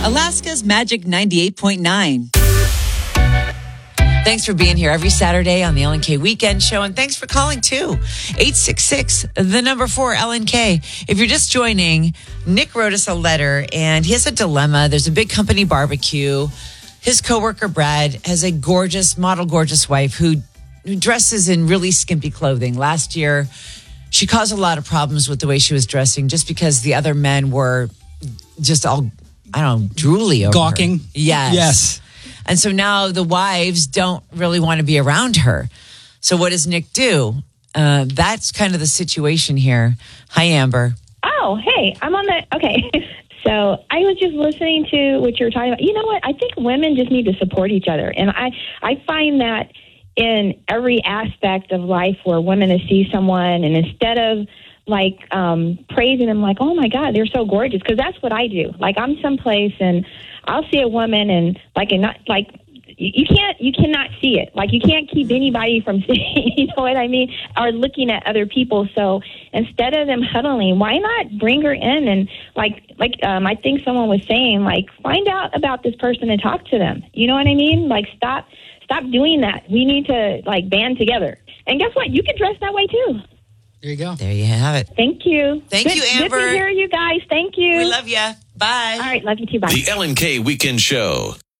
Alaska's Magic 98.9. Thanks for being here every Saturday on the LNK Weekend Show. And thanks for calling, too. 866, the number 4, LNK. If you're just joining, Nick wrote us a letter, and he has a dilemma. There's a big company barbecue. His coworker, Brad, has a gorgeous wife who dresses in really skimpy clothing. Last year, she caused a lot of problems with the way she was dressing just because the other men were just all, I don't know, drooly over Gawking? her. Yes. And so now the wives don't really want to be around her. So what does Nick do? That's kind of the situation here. Hi, Amber. Oh, hey, I'm on the, okay. So I was just listening to what you were talking about. You know what? I think women just need to support each other. And I find that in every aspect of life where women see someone and instead of praising them like, oh my God, they're so gorgeous. Cause that's what I do. Like I'm someplace and I'll see a woman and you cannot see it. Like you can't keep anybody from seeing, you know what I mean? Or looking at other people. So instead of them huddling, why not bring her in and I think someone was saying find out about this person and talk to them. You know what I mean? Stop doing that. We need to band together. And guess what? You can dress that way too. There you go. There you have it. Thank you. Thank you, Amber. Good to hear you guys. Thank you. We love you. Bye. All right. Love you too. Bye. The LNK Weekend Show.